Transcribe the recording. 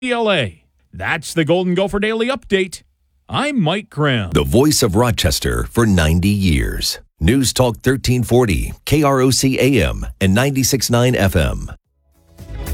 LA. That's the Golden Gopher Daily Update. I'm Mike Graham. The voice of Rochester for 90 years. News Talk 1340, KROC AM and 96.9 FM.